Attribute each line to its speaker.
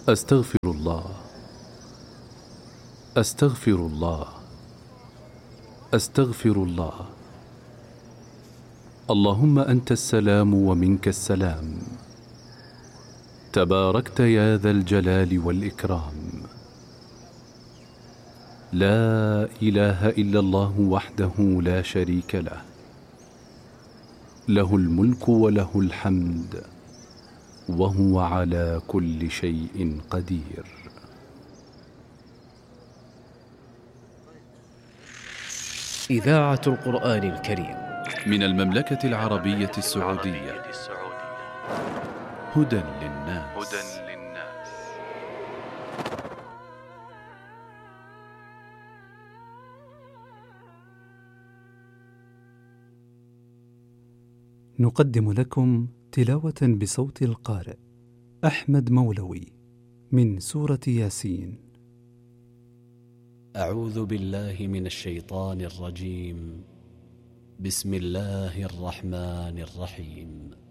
Speaker 1: أستغفر الله، أستغفر الله، أستغفر الله. اللهم أنت السلام ومنك السلام، تباركت يا ذا الجلال والإكرام. لا إله إلا الله وحده لا شريك له، له الملك وله الحمد وهو على كل شيء قدير.
Speaker 2: إذاعة القرآن الكريم
Speaker 1: من المملكة العربية السعودية. هدى للناس.
Speaker 3: نقدم لكم تلاوة بصوت القارئ أحمد مولوي من سورة ياسين.
Speaker 2: أعوذ بالله من الشيطان الرجيم. بسم الله الرحمن الرحيم.